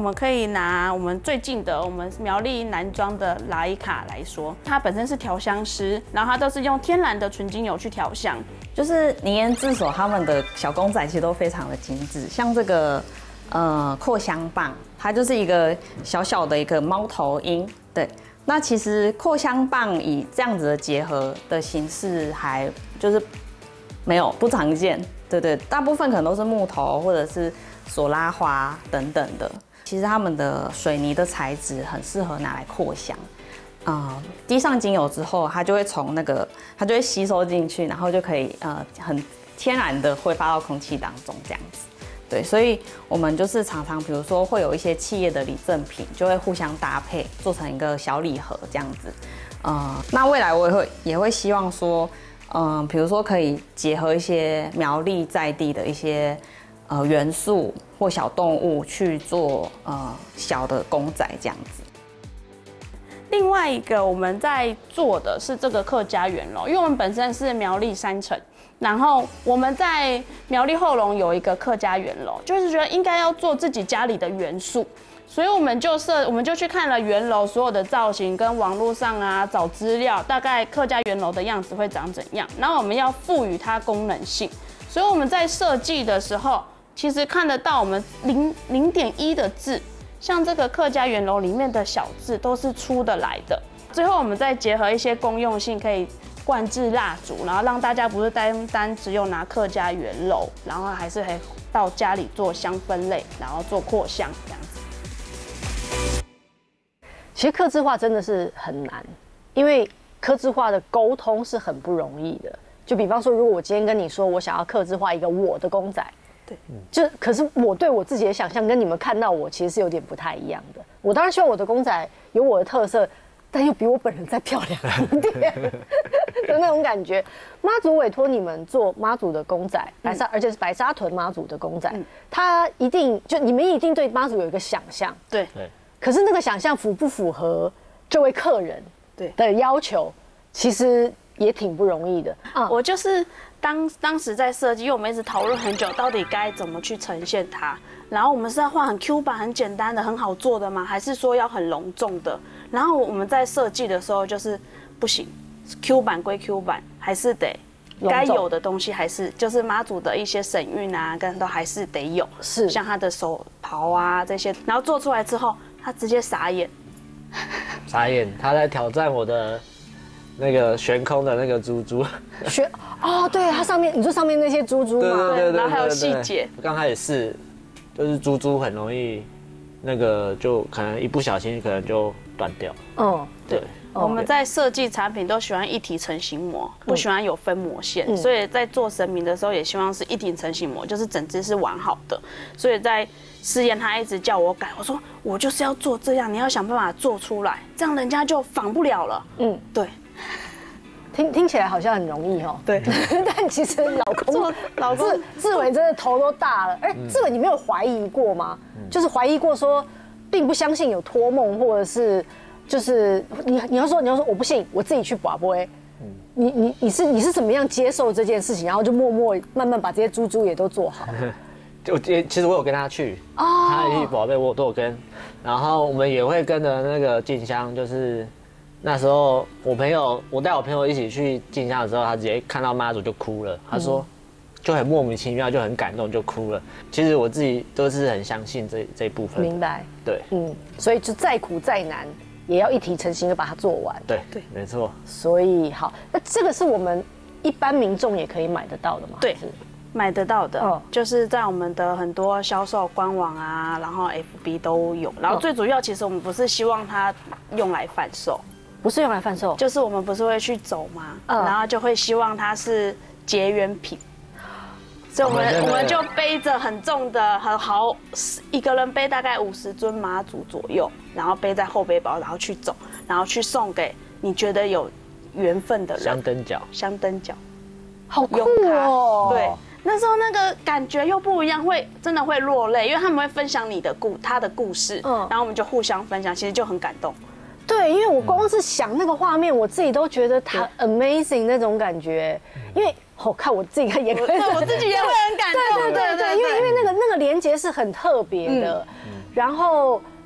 们可以拿我们最近的我们苗栗南庄的莱卡来说，它本身是调香师，然后它都是用天然的纯精油去调香。 就是凝研制所他们的小公仔其实都非常的精致，像这个扩香棒，它就是一个小小的一个猫头鹰，对。那其实扩香棒以这样子的结合的形式，还就是不常见，对对，大部分可能都是木头或者是索拉花等等的。其实他们的水泥的材质很适合拿来扩香，滴上精油之后，它就会它就会吸收进去，然后就可以很天然的挥发到空气当中这样子。对，所以我们就是常常，比如说会有一些企业的礼赠品，就会互相搭配，做成一个小礼盒这样子。那未来我也会希望说，比如说可以结合一些苗栗在地的一些元素或小动物去做小的公仔这样子。 另外一个我们在做的是这个客家园楼，因为我们本身是苗栗山城。然后我们在苗栗后龙有一个客家园楼，就是觉得应该要做自己家里的元素，所以我们就去看了园楼所有的造型，跟网络上找资料，大概客家园楼的样子会长怎样，然后我们要赋予它功能性，所以我们在设计的时候，其实看得到我们0.1的字，像这个客家园楼里面的小字都是出得来的。最后我们再结合一些公用性，可以灌制蜡烛，然后让大家不是单只有拿客家园楼，然后还是可以到家里做香氛类，然后做扩香这样子。 其实客制化真的是很难，因为客制化的沟通是很不容易的。就比方说，如果我今天跟你说我想要客制化一个我的公仔，对，可是我对我自己的想象跟你们看到我其实是有点不太一样的。我当然希望我的公仔有我的特色，但又比我本人再漂亮一点的那种感觉。妈祖委托你们做妈祖的公仔，而且是白沙屯妈祖的公仔，他一定你们一定对妈祖有一个想象， 对。 可是那个想象符不符合这位客人的要求，其实也挺不容易的。 我就是当时在设计，因为我们一直讨论很久，到底该怎么去呈现它。然后我们是要画很 Q 版、很简单的、很好做的吗？还是说要很隆重的？然后我们在设计的时候就是不行 ，Q 版归 Q 版，还是得该有的东西，还是就是妈祖的一些神韵跟都还是得有， 是像他的手袍这些，然后做出来之后，他直接傻眼， 他在挑战我的那个悬空的那个珠珠。 对，它上面你说上面那些珠珠嘛， 对，然后还有细节。 刚开始就是珠珠很容易那个就可能一不小心可能就断掉。对。 我们在设计产品都喜欢一体成型膜，不喜欢有分膜线，所以在做神明的时候也希望是一体成型膜，就是整只是完好的。所以在试验他一直叫我改，我说我就是要做这样，你要想办法做出来，这样人家就仿不了了。对。 听起来好像很容易对， 但其实老公志伟真的头都大了。志伟，你没有怀疑过吗？就是怀疑过说，并不相信有托梦，或者是就是你要说我不信，我自己去拔杯。你是怎么样接受这件事情，然后就慢慢把这些珠珠也都做好？ 其实我有跟他去，他一起宝贝我都有跟，然后我们也会跟着那个进香，就是那时候我带我朋友一起去进香的时候，他直接看到妈祖就哭了，他说就很莫名其妙，就很感动就哭了。其实我自己都是很相信这一部分， 明白？ 对， 所以就再苦再难，也要一体成型的把它做完。 对，没错。 所以好，那这个是我们一般民众也可以买得到的吗？ 对。买得到的，就是在我们的很多销售官网然后 FB 都有。然后最主要，其实我们不是希望它用来贩售， 不是用来贩售， 就是我们不是会去走吗？然后就会希望它是结缘品，所以我们就背着很重的很好，一个人背大概50尊妈祖左右，然后背在后背包，然后去走，然后去送给你觉得有缘分的人。香灯脚， 好酷哦！ 对。那时候那个感觉又不一样，真的会落泪，因为他们会分享他的故事，然后我们就互相分享，其实就很感动。 对，因为我光是想那个画面，我自己都觉得他 amazing 那种感觉，因为看我自己看也可以， 我自己也会很感动。 对，因为那个连结是很特别的。 然后